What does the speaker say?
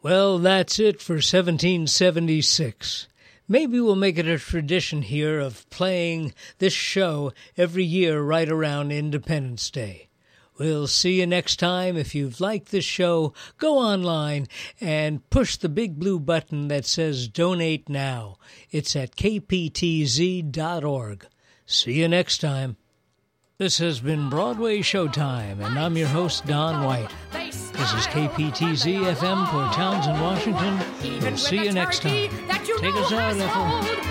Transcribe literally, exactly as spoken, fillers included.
Well, that's it for seventeen seventy-six. Maybe we'll make it a tradition here of playing this show every year right around Independence Day. We'll see you next time. If you've liked this show, go online and push the big blue button that says Donate Now. It's at k p t z dot org. See you next time. This has been Broadway Showtime, and I'm your host, Don White. This is K P T Z F M for Townsend, Washington. We'll see you next time. Take us out, Ethel.